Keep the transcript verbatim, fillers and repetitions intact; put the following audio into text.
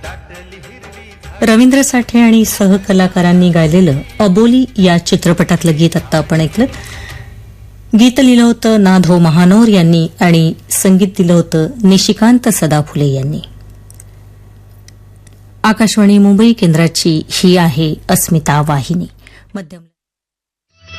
रवींद्र साठे आणि सहकलाकारांनी गायलेलं अबोली या चित्रपटातलं गीत आत्ता आपण ऐकलं. गीत लिहिलं होतं नाधो महानोर यांनी आणि संगीत दिलं होतं निशिकांत सदाफुले यांनी. आकाशवाणी मुंबई केंद्राची ही आहे अस्मिता वाहिनी. मध्यम